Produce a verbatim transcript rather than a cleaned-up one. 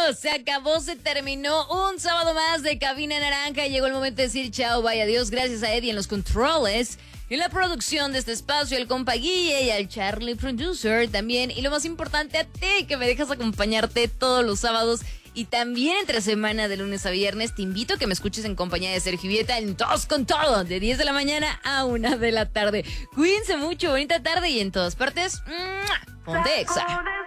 Se acabó, se terminó un sábado más de Cabina Naranja. Llegó el momento de decir chao, vaya Dios. Gracias a Eddie en los controles, en la producción de este espacio, al compa Guille y al Charlie Producer también. Y lo más importante, a ti que me dejas acompañarte todos los sábados y también entre semana de lunes a viernes. Te invito a que me escuches en compañía de Sergio Vieta en Todos con Todo, de diez de la mañana a una de la tarde. Cuídense mucho, bonita tarde y en todas partes, ¡mua! Ponte Exa.